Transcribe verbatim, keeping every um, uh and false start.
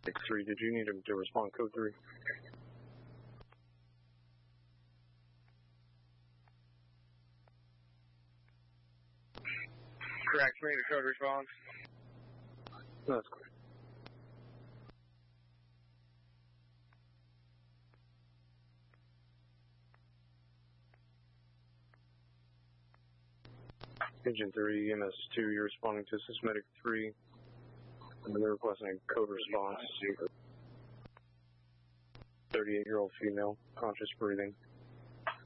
three, did you need him to respond code three? Correct, me to code response. That's correct. Engine three, E M S two, you're responding to Systematic three, and they're requesting a code response. thirty-eight-year-old female, conscious breathing.